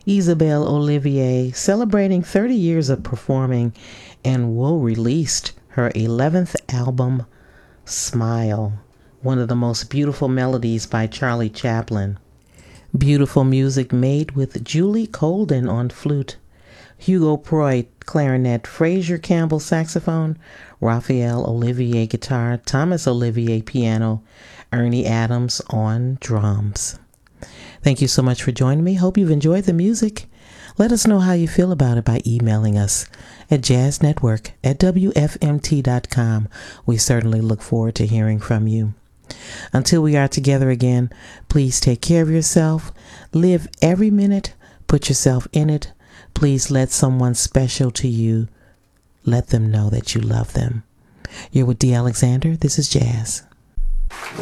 Isabelle Olivier, celebrating 30 years of performing, and Wu released her 11th album, Smile, one of the most beautiful melodies by Charlie Chaplin. Beautiful music made with Julie Colden on flute, Hugo Proy clarinet, Fraser Campbell saxophone, Raphael Olivier guitar, Thomas Olivier piano, Ernie Adams on drums. Thank you so much for joining me. Hope you've enjoyed the music. Let us know how you feel about it by emailing us at jazznetwork@wfmt.com. We certainly look forward to hearing from you. Until we are together again, please take care of yourself. Live every minute. Put yourself in it. Please let someone special to you. Let them know that you love them. You're with D. Alexander. This is Jazz.